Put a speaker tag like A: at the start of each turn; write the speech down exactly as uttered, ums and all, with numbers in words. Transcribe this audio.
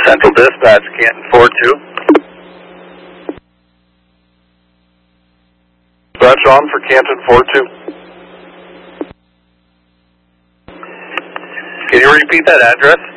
A: Central Dispatch, Canton four two. Dispatch on for Canton four two. Can you repeat that address?